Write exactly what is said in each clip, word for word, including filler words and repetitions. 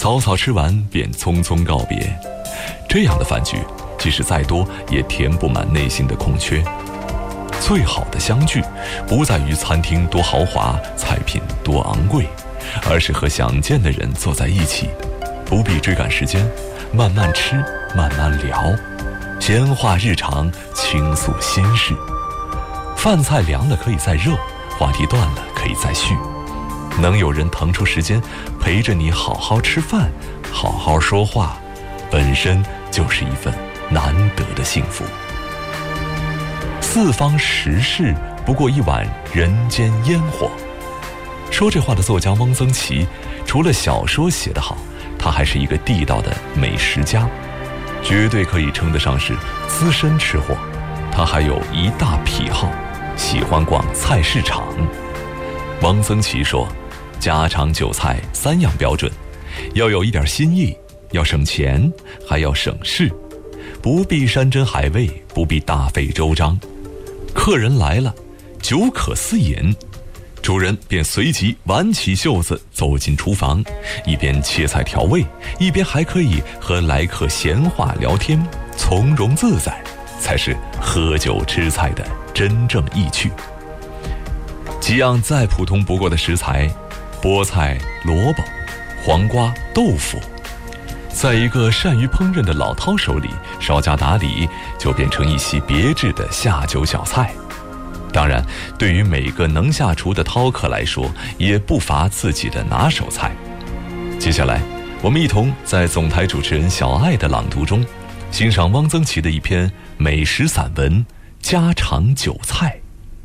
草草吃完便匆匆告别。这样的饭局，即使再多，也填不满内心的空缺。最好的相聚，不在于餐厅多豪华，菜品多昂贵，而是和想见的人坐在一起，不必追赶时间，慢慢吃，慢慢聊，闲话日常，倾诉心事。饭菜凉了可以再热，话题断了可以再续。能有人腾出时间陪着你好好吃饭，好好说话，本身就是一份难得的幸福。四方时事不过一碗人间烟火。说这话的作家汪曾祺，除了小说写得好，他还是一个地道的美食家，绝对可以称得上是资深吃货。他还有一大癖好，喜欢逛菜市场。汪曾祺说，家常酒菜三样标准，要有一点新意，要省钱，还要省事，不必山珍海味，不必大费周章。客人来了，酒可私饮，主人便随即挽起袖子走进厨房，一边切菜调味，一边还可以和来客闲话聊天，从容自在，才是喝酒吃菜的真正意趣。几样再普通不过的食材，菠菜、萝卜、黄瓜、豆腐，在一个善于烹饪的老饕手里，稍加打理，就变成一席别致的下酒小菜。当然，对于每个能下厨的饕客来说，也不乏自己的拿手菜。接下来，我们一同在总台主持人小爱的朗读中，欣赏汪曾祺的一篇美食散文《家常酒菜》。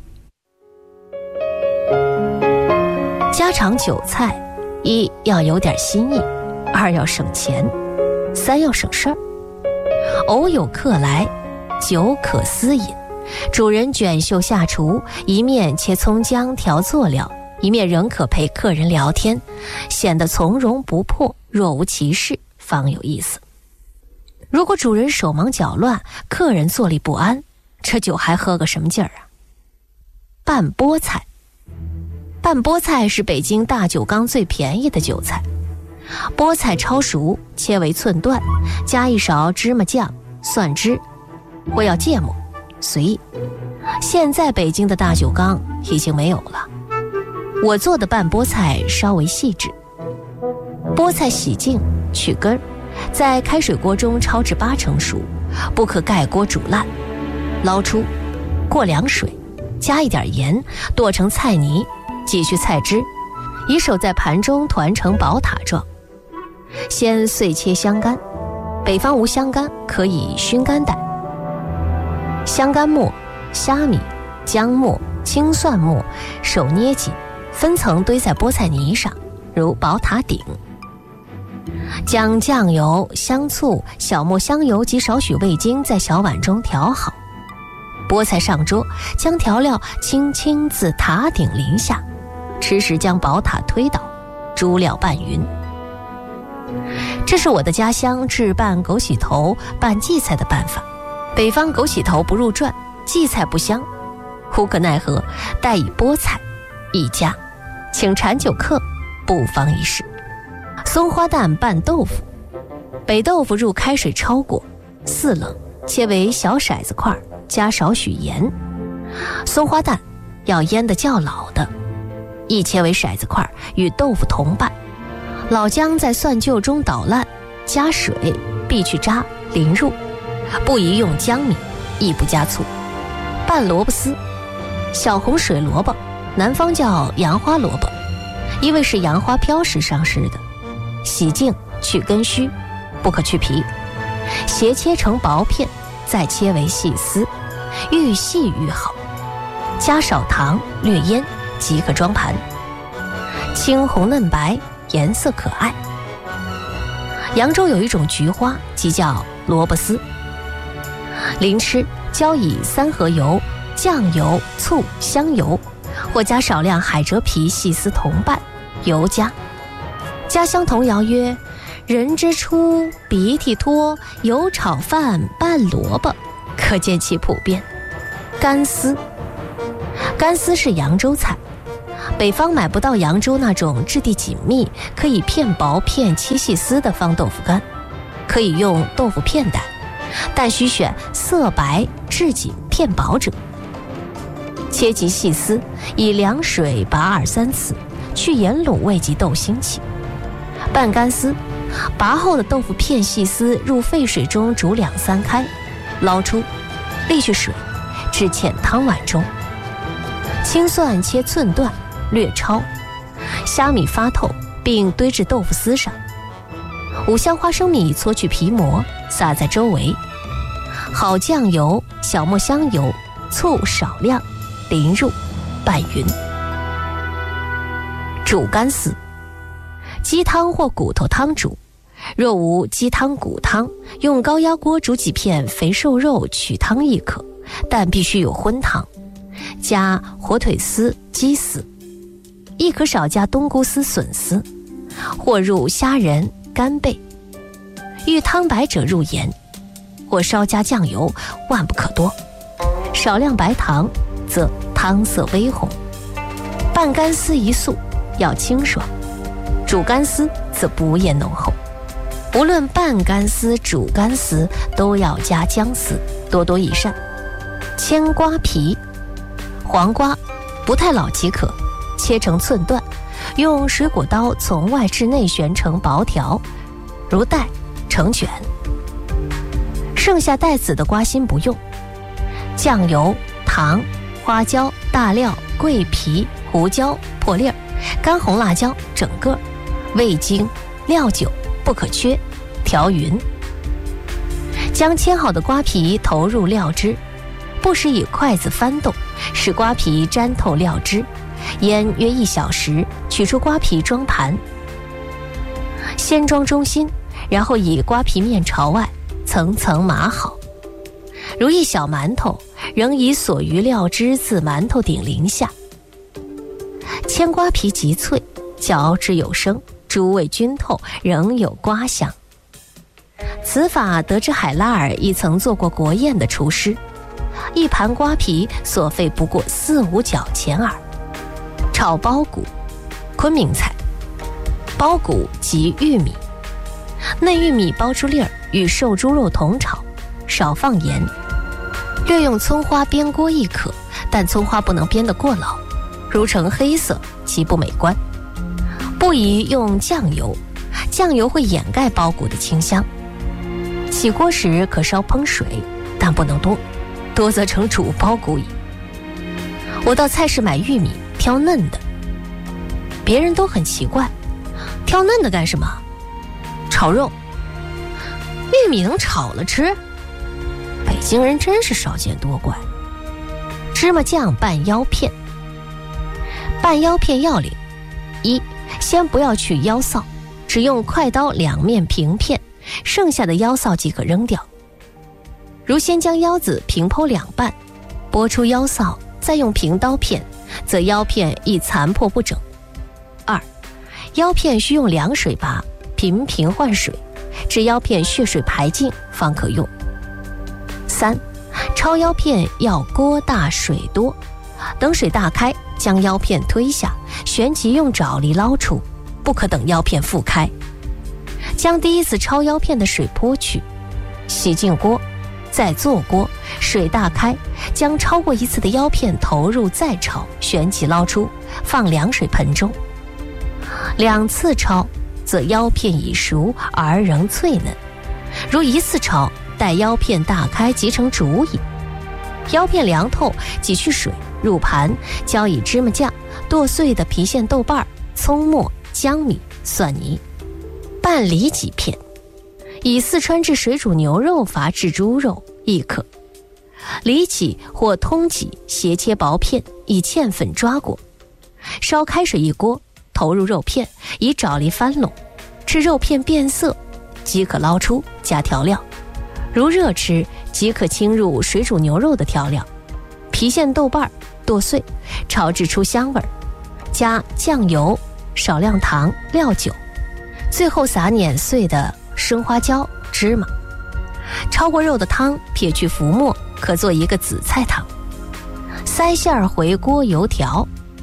家常酒菜，一要有点新意，二要省钱，三要省事儿。偶有客来，酒可私饮，主人卷袖下厨，一面切葱姜调佐料，一面仍可陪客人聊天，显得从容不迫，若无其事，方有意思。如果主人手忙脚乱，客人坐立不安，这酒还喝个什么劲儿啊？拌菠菜。拌菠菜是北京大酒缸最便宜的酒菜。菠菜焯熟，切为寸段，加一勺芝麻酱、蒜汁，或要芥末，随意。现在北京的大酒缸已经没有了。我做的拌菠菜稍微细致。菠菜洗净，去根儿，在开水锅中焯至八成熟，不可盖锅煮烂。捞出，过凉水，加一点盐，剁成菜泥，挤去菜汁，以手在盘中团成宝塔状。先碎切香干，北方无香干，可以熏干带。香干末、虾米、姜末、青蒜末，手捏紧，分层堆在菠菜泥上，如宝塔顶。将酱油、香醋、小磨香油及少许味精在小碗中调好。菠菜上桌，将调料轻轻自塔顶淋下，吃时将宝塔推倒，猪料拌匀。这是我的家乡制拌枸杞头、拌荠菜的办法。北方枸杞头不入传，荠菜不香，无可奈何，待以菠菜一家，请馋酒客不妨一试。松花蛋拌豆腐，北豆腐入开水焯过，四冷，切为小骰子块，加少许盐。松花蛋要腌得较老的，亦切为骰子块，与豆腐同拌。老姜在蒜臼中捣烂，加水，避去渣，淋入。不宜用姜米，亦不加醋。拌萝卜丝，小红水萝卜，南方叫洋花萝卜，因为是洋花飘时上市的。洗净，去根须，不可去皮。斜切成薄片，再切为细丝，愈细愈好。加少糖，略腌，即可装盘。青红嫩白，颜色可爱。扬州有一种菊花，即叫萝卜丝。临吃，浇以三合油、酱油、醋、香油，或加少量海蜇皮细丝同拌，油加。家乡童谣曰：人之初，鼻涕多，油炒饭拌萝卜，可见其普遍。干丝，干丝是扬州菜， 北方买不到扬州那种质地紧密、可以片薄片切细丝的方豆腐干，可以用豆腐片带，但需选色白质紧片薄者。切及细丝，以凉水拔二三次，去盐卤味及豆腥气。拌干丝，拔后的豆腐片细丝入沸水中煮两三开，捞出，沥去水，置浅汤碗中。青蒜切寸段，略焯，虾米发透，并堆至豆腐丝上。五香花生米搓去皮膜，撒在周围。好酱油、小磨香油、醋少量，淋入，拌匀。煮干丝，鸡汤或骨头汤煮，若无鸡汤骨汤，用高压锅煮几片肥瘦肉取汤亦可，但必须有荤汤，加火腿丝、鸡丝，亦可少加冬菇丝、笋丝，或入虾仁、干贝。欲汤白者入盐，或稍加酱油，万不可多。少量白糖，则汤色微红。拌干丝一素，要清爽；煮干丝则不厌浓厚。无论拌干丝、煮干丝，都要加姜丝，多多益善。千瓜皮，黄瓜不太老即可，切成寸段，用水果刀从外至内旋成薄条，如带成卷。剩下带籽的瓜心不用。酱油、糖、花椒、大料、桂皮、胡椒、破粒儿、干红辣椒整个，味精、料酒不可缺，调匀。将切好的瓜皮投入料汁，不时以筷子翻动，使瓜皮沾透料汁，腌约一小时，取出瓜皮装盘。先装中心，然后以瓜皮面朝外，层层码好。如一小馒头，仍以所余料汁自馒头顶淋下。千瓜皮极脆，嚼之有声，诸味均透，仍有瓜香。此法得知海拉尔亦曾做过国宴的厨师，一盘瓜皮所费不过四五角钱耳。炒苞谷，昆明菜。苞谷即玉米，嫩玉米剥出粒儿，与瘦猪肉同炒，少放盐，略用葱花煸锅亦可，但葱花不能煸得过老，如成黑色，其不美观。不宜用酱油，酱油会掩盖苞谷的清香。起锅时可烧烹水，但不能多，多则成煮苞谷矣。我到菜市买玉米，挑嫩的，别人都很奇怪，挑嫩的干什么？炒肉。玉米能炒了吃？北京人真是少见多怪。芝麻酱拌腰片。拌腰片要领：一、先不要去腰臊，只用快刀两面平片，剩下的腰臊即可扔掉。如先将腰子平剖两半，剥出腰臊，再用平刀片，则腰片易残破不整。二、腰片需用凉水拔，频频换水，至腰片血水排尽方可用。三、焯腰片要锅大水多，等水大开，将腰片推下，旋即用爪力捞出，不可等腰片复开。将第一次焯腰片的水泼去，洗净锅，再坐锅，水大开，将焯过一次的腰片投入再焯，旋即捞出，放凉水盆中。两次焯，则腰片已熟而仍脆嫩；如一次焯，待腰片大开即成煮矣。腰片凉透，挤去水，入盘，浇以芝麻酱、剁碎的郫县豆瓣、葱末、姜米、蒜泥。拌里脊片，以四川制水煮牛肉法制猪肉亦可。里脊或通脊斜切薄片，以芡粉抓过，烧开水一锅，投入肉片，以爪力翻拢，至肉片变色，即可捞出，加调料。如热吃，即可倾入水煮牛肉的调料，郫县豆瓣剁碎，炒至出香味，加酱油、少量糖、料酒，最后撒碾碎的生花椒、芝麻。焯过肉的汤撇去浮沫，可做一个紫菜汤。塞馅儿回锅油调，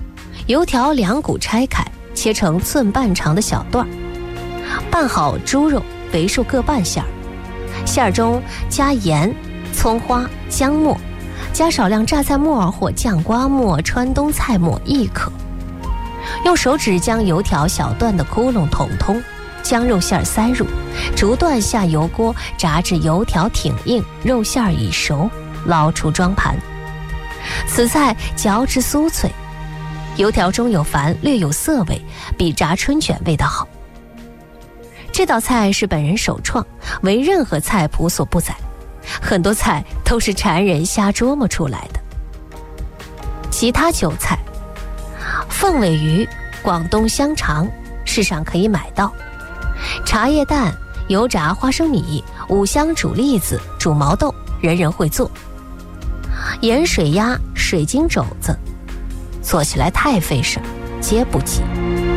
油条两股拆开，切成寸半长的小段儿，拌好猪肉，为数各半馅儿，馅儿中加盐、葱花、姜末，加少量榨菜末或酱瓜末、川东菜末亦可。用手指将油条小段的窟窿捅通，将肉馅塞入，逐段下油锅炸至油条挺硬，肉馅已熟，捞出装盘。此菜嚼之酥脆，油条中有矾，略有涩味，比炸春卷味道好。这道菜是本人首创，为任何菜谱所不载，很多菜都是馋人瞎琢磨出来的。其他酒菜，凤尾鱼、广东香肠市上可以买到，茶叶蛋、油炸花生米、五香煮栗子、煮毛豆，人人会做。盐水鸭、水晶肘子，做起来太费事，皆不及。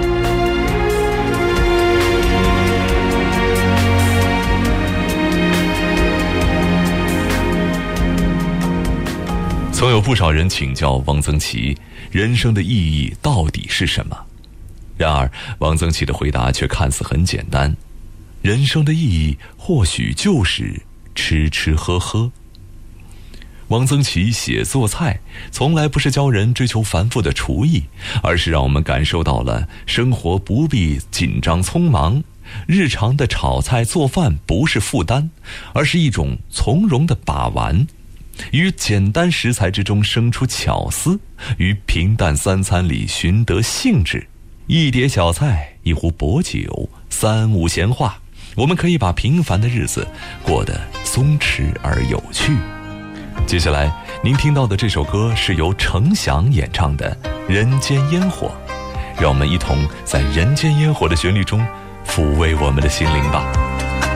曾有不少人请教汪曾祺，人生的意义到底是什么？然而汪曾祺的回答却看似很简单，人生的意义或许就是吃吃喝喝。汪曾祺写做菜从来不是教人追求繁复的厨艺，而是让我们感受到了生活不必紧张匆忙，日常的炒菜做饭不是负担，而是一种从容的把玩，于简单食材之中生出巧思，于平淡三餐里寻得兴致。一碟小菜，一壶薄酒，三五闲话，我们可以把平凡的日子过得松弛而有趣。接下来您听到的这首歌是由程响演唱的《人间烟火》，让我们一同在人间烟火的旋律中抚慰我们的心灵吧。